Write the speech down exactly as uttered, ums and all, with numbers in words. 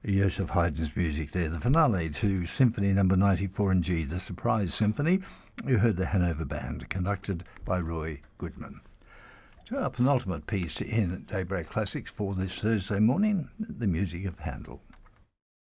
Joseph Haydn's music there, the finale to Symphony Number ninety-four in G, the Surprise Symphony. You heard the Hanover Band, conducted by Roy Goodman. To our penultimate piece in Daybreak Classics for this Thursday morning, the music of Handel.